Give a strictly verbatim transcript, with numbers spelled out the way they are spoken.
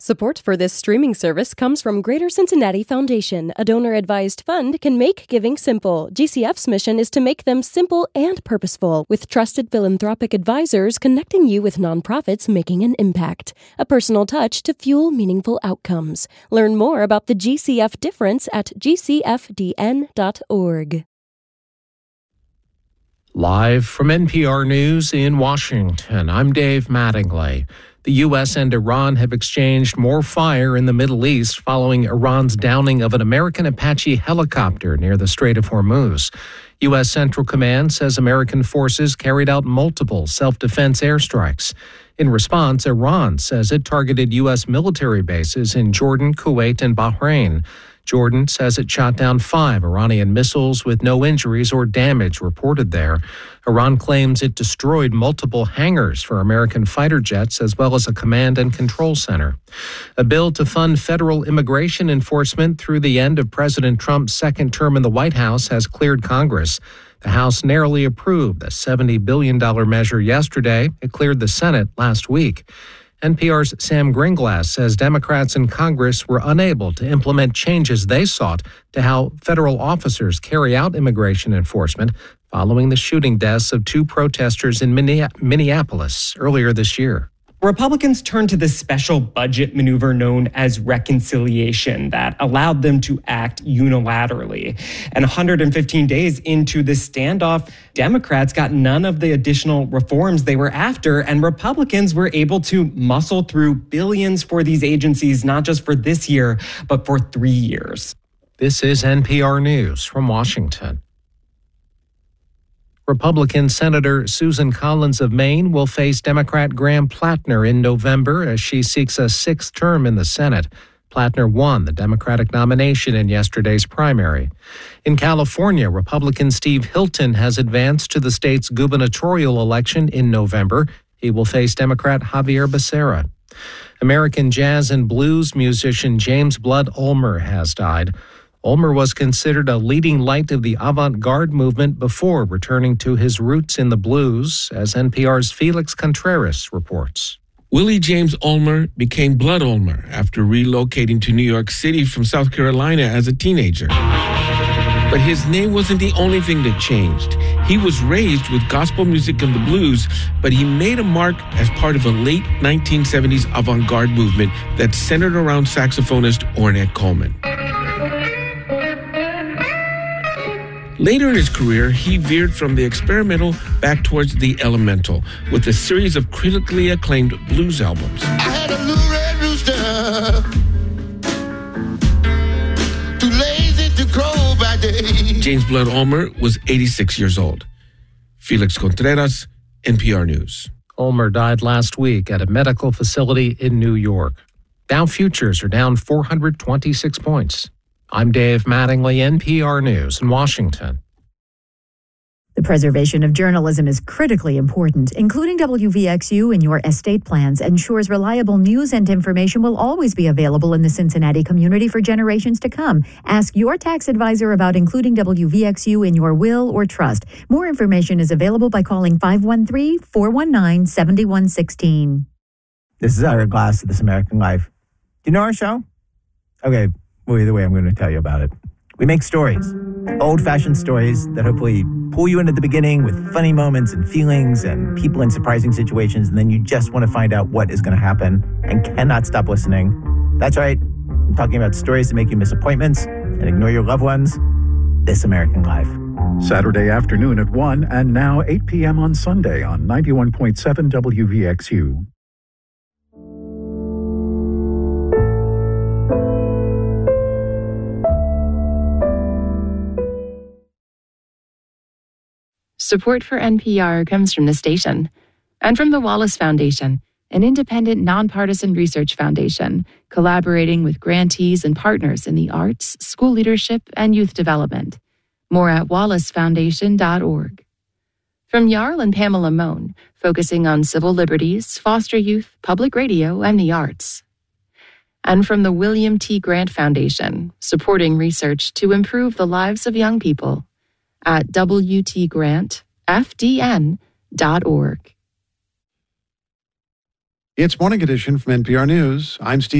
Support for this streaming service comes from Greater Cincinnati Foundation. A donor-advised fund can make giving simple. G C F's mission is to make them simple and purposeful, with trusted philanthropic advisors connecting you with nonprofits making an impact. A personal touch to fuel meaningful outcomes. Learn more about the G C F difference at g c f d n dot org. Live from N P R News in Washington, I'm Dave Mattingly. The U S and Iran have exchanged more fire in the Middle East following Iran's downing of an American Apache helicopter near the Strait of Hormuz. U S Central Command says American forces carried out multiple self-defense airstrikes. In response, Iran says it targeted U S military bases in Jordan, Kuwait, and Bahrain. Jordan says it shot down five Iranian missiles with no injuries or damage reported there. Iran claims it destroyed multiple hangars for American fighter jets as well as a command and control center. A bill to fund federal immigration enforcement through the end of President Trump's second term in the White House has cleared Congress. The House narrowly approved the seventy billion dollars measure yesterday. It cleared the Senate last week. N P R's Sam Gringlas says Democrats in Congress were unable to implement changes they sought to how federal officers carry out immigration enforcement following the shooting deaths of two protesters in Minneapolis earlier this year. Republicans turned to this special budget maneuver known as reconciliation that allowed them to act unilaterally. And one hundred fifteen days into this standoff, Democrats got none of the additional reforms they were after, and Republicans were able to muscle through billions for these agencies, not just for this year, but for three years. This is N P R News from Washington. Republican Senator Susan Collins of Maine will face Democrat Graham Plattner in November as she seeks a sixth term in the Senate. Plattner won the Democratic nomination in yesterday's primary. In California, Republican Steve Hilton has advanced to the state's gubernatorial election in November. He will face Democrat Javier Becerra. American jazz and blues musician James Blood Ulmer has died. Ulmer was considered a leading light of the avant-garde movement before returning to his roots in the blues, as N P R's Felix Contreras reports. Willie James Ulmer became Blood Ulmer after relocating to New York City from South Carolina as a teenager. But his name wasn't the only thing that changed. He was raised with gospel music and the blues, but he made a mark as part of a late nineteen seventies avant-garde movement that centered around saxophonist Ornette Coleman. Later in his career, he veered from the experimental back towards the elemental with a series of critically acclaimed blues albums. I had a blue red rooster, too lazy to crow by day. James Blood Ulmer was eighty-six years old. Felix Contreras, N P R News. Ulmer died last week at a medical facility in New York. Dow futures are down four hundred twenty-six points. I'm Dave Mattingly, N P R News in Washington. The preservation of journalism is critically important. Including W V X U in your estate plans ensures reliable news and information will always be available in the Cincinnati community for generations to come. Ask your tax advisor about including W V X U in your will or trust. More information is available by calling five one three, four one nine, seven one one six. This is Ira Glass of This American Life. Do you know our show? Okay. Well, either way, I'm going to tell you about it. We make stories, old-fashioned stories that hopefully pull you into the beginning with funny moments and feelings and people in surprising situations, and then you just want to find out what is going to happen and cannot stop listening. That's right. I'm talking about stories that make you miss appointments and ignore your loved ones. This American Life. Saturday afternoon at one and now eight p.m. on Sunday on ninety-one point seven W V X U. Support for N P R comes from the station and from the Wallace Foundation, an independent, nonpartisan research foundation collaborating with grantees and partners in the arts, school leadership, and youth development. More at wallace foundation dot org. From Jarl and Pamela Mohn, focusing on civil liberties, foster youth, public radio, and the arts. And from the William T. Grant Foundation, supporting research to improve the lives of young people. At w t grant f d n dot org. It's Morning Edition from N P R News. I'm Steve.